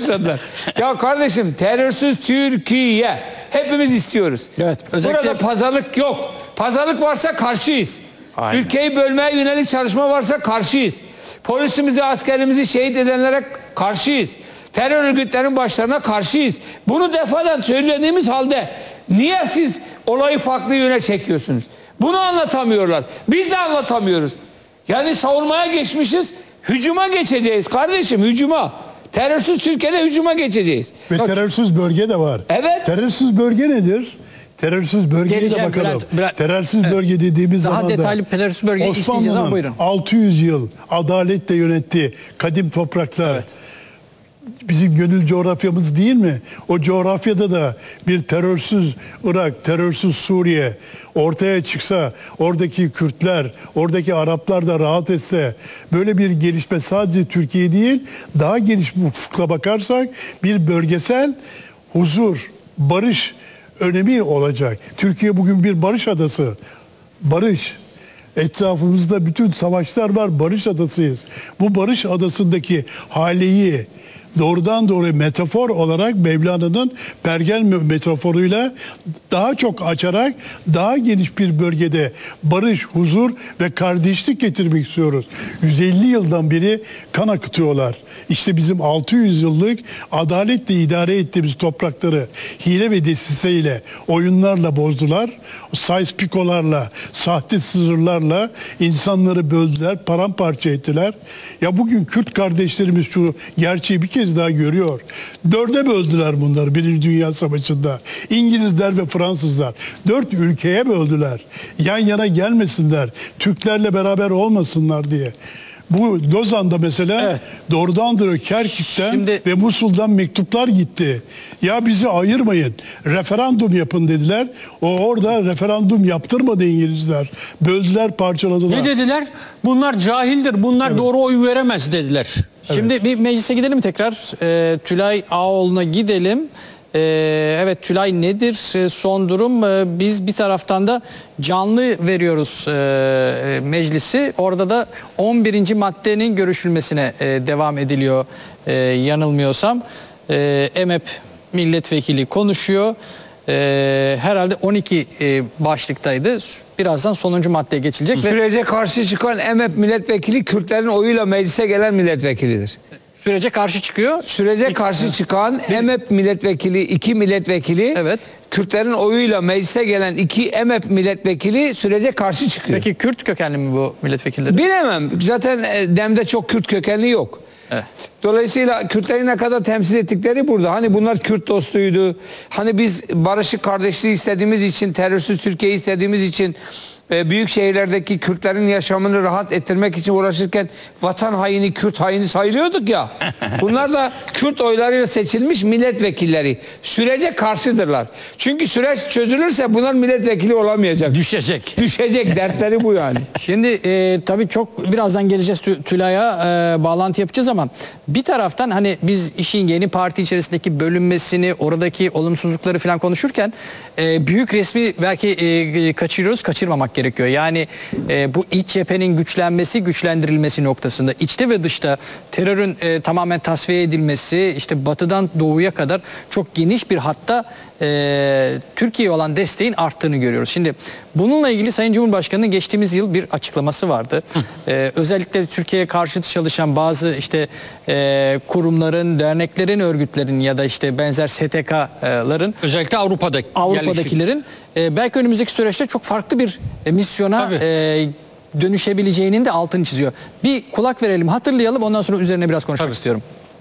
başladılar. Ya kardeşim, terörsüz Türkiye hepimiz istiyoruz. Evet, özellikle... Burada pazarlık yok. Pazarlık varsa karşıyız. Aynen. Ülkeyi bölmeye yönelik çalışma varsa karşıyız. Polisimizi, askerimizi şehit edenlere karşıyız. Terör örgütlerinin başlarına karşıyız. Bunu defadan söylediğimiz halde niye siz olayı farklı yöne çekiyorsunuz? Bunu anlatamıyorlar. Biz de anlatamıyoruz. Yani savunmaya geçmişiz, hücuma geçeceğiz kardeşim, hücuma. Terörsüz Türkiye'de hücuma geçeceğiz. Ve terörsüz bölge de var. Evet. Terörsüz bölge nedir? Terörsüz bölgeye de bakalım. Terörsüz bölge dediğimiz zaman da daha detaylı terörsüz bölge isteyeceğiz ama buyurun. 600 yıl adaletle yönettiği kadim topraklar. Evet. Bizim gönül coğrafyamız değil mi? O coğrafyada da bir terörsüz Irak, terörsüz Suriye ortaya çıksa, oradaki Kürtler, oradaki Araplar da rahat etse, böyle bir gelişme sadece Türkiye değil, daha geniş bir ufukla bakarsak bir bölgesel huzur, barış önemi olacak. Türkiye bugün bir barış adası. Barış. Etrafımızda bütün savaşlar var, barış adasıyız. Bu barış adasındaki haleyi doğrudan doğruya metafor olarak Mevlana'nın Pergel metaforuyla daha çok açarak daha geniş bir bölgede barış, huzur ve kardeşlik getirmek istiyoruz. 150 yıldan beri kan akıtıyorlar. İşte bizim 600 yıllık adaletle idare ettiğimiz toprakları hile ve desiseyle, oyunlarla bozdular. Sayıs pikolarla, sahte sınırlarla insanları böldüler, paramparça ettiler. Ya bugün Kürt kardeşlerimiz şu gerçeği bir kez daha görüyor. 4'e böldüler bunları Birinci Dünya Savaşı'nda. İngilizler ve Fransızlar. 4 ülkeye böldüler. Yan yana gelmesinler. Türklerle beraber olmasınlar diye. Bu Lozan'da mesela evet, doğrudan doğruya Kerkük'ten ve Musul'dan mektuplar gitti. Ya bizi ayırmayın, referandum yapın dediler. Orada referandum yaptırmadı İngilizler. Böldüler, parçaladılar. Ne dediler? Bunlar cahildir, bunlar doğru oy veremez dediler. Şimdi bir meclise gidelim tekrar. Tülay Ağoğlu'na gidelim. Evet Tülay, nedir son durum? Biz bir taraftan da canlı veriyoruz meclisi. Orada da 11. maddenin görüşülmesine devam ediliyor yanılmıyorsam. EMEP milletvekili konuşuyor. Herhalde 12 başlıktaydı. Birazdan sonuncu maddeye geçilecek. Sürece karşı çıkan EMEP milletvekili Kürtlerin oyuyla meclise gelen milletvekilidir. Sürece karşı çıkıyor. Sürece karşı çıkan EMEP milletvekili, 2 milletvekili, evet, Kürtlerin oyuyla meclise gelen 2 EMEP milletvekili sürece karşı çıkıyor. Peki Kürt kökenli mi bu milletvekilleri? Bilemem. Zaten DEM'de çok Kürt kökenli yok. Evet. Dolayısıyla Kürtleri ne kadar temsil ettikleri burada. Hani bunlar Kürt dostuydu. Hani biz barışık kardeşliği istediğimiz için, terörsüz Türkiye'yi istediğimiz için, büyük şehirlerdeki Kürtlerin yaşamını rahat ettirmek için uğraşırken vatan haini, Kürt haini sayılıyorduk ya. Bunlar da Kürt oylarıyla seçilmiş milletvekilleri. Sürece karşıdırlar. Çünkü süreç çözülürse bunlar milletvekili olamayacak. Düşecek. Düşecek. Dertleri bu yani. Şimdi tabii çok birazdan geleceğiz Tülay'a, bağlantı yapacağız ama bir taraftan hani biz işin yeni parti içerisindeki bölünmesini, oradaki olumsuzlukları falan konuşurken büyük resmi belki kaçırıyoruz, kaçırmamak gerekiyor. Yani bu iç cephenin güçlenmesi, güçlendirilmesi noktasında içte ve dışta terörün tamamen tasfiye edilmesi, işte batıdan doğuya kadar çok geniş bir hatta Türkiye'ye olan desteğin arttığını görüyoruz. Şimdi bununla ilgili Sayın Cumhurbaşkanı'nın geçtiğimiz yıl bir açıklaması vardı. Özellikle Türkiye'ye karşı çalışan bazı işte kurumların, derneklerin, örgütlerin ya da işte benzer STK'ların, özellikle Avrupa'dakilerin belki önümüzdeki süreçte çok farklı bir misyona dönüşebileceğinin de altını çiziyor. Bir kulak verelim, hatırlayalım, ondan sonra üzerine biraz konuşmak istiyorum.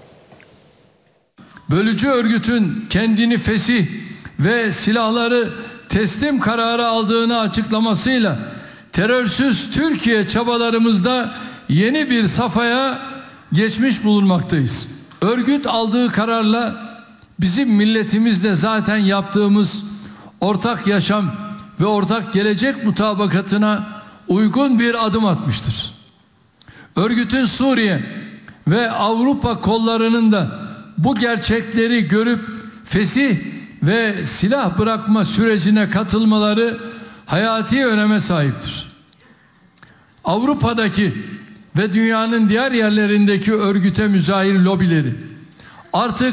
Bölücü örgütün kendini fesih ve silahları teslim kararı aldığını açıklamasıyla terörsüz Türkiye çabalarımızda yeni bir safhaya geçmiş bulunmaktayız. Örgüt aldığı kararla bizim milletimizle zaten yaptığımız ortak yaşam ve ortak gelecek mutabakatına uygun bir adım atmıştır. Örgütün Suriye ve Avrupa kollarının da bu gerçekleri görüp fesih ve silah bırakma sürecine katılmaları hayati öneme sahiptir. Avrupa'daki ve dünyanın diğer yerlerindeki örgüte müzahir lobileri artık